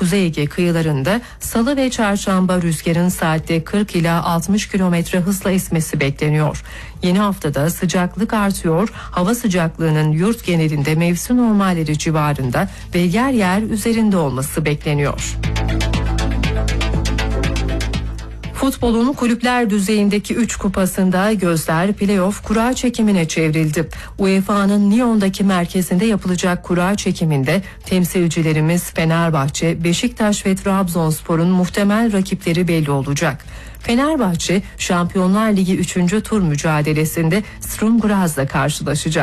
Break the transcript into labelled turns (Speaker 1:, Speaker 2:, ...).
Speaker 1: Kuzey Ege kıyılarında Salı ve Çarşamba rüzgarın saatte 40 ila 60 km hızla esmesi bekleniyor. Yeni haftada sıcaklık artıyor, hava sıcaklığının yurt genelinde mevsim normalleri civarında ve yer yer üzerinde olması bekleniyor. Futbolun kulüpler düzeyindeki 3 kupasında gözler playoff kura çekimine çevrildi. UEFA'nın Lyon'daki merkezinde yapılacak kura çekiminde temsilcilerimiz Fenerbahçe, Beşiktaş ve Trabzonspor'un muhtemel rakipleri belli olacak. Fenerbahçe Şampiyonlar Ligi 3. tur mücadelesinde Sturm Graz'la karşılaşacak.